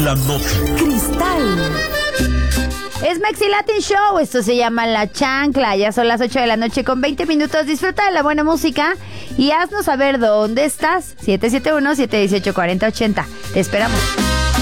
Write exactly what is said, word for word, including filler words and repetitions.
la noche. Cristal. Es Mexi Latin Show, esto se llama La Chancla, ya son las ocho de la noche con veinte minutos, disfruta de la buena música y haznos saber dónde estás, siete siete uno, siete uno ocho, cuatro cero ocho cero, te esperamos.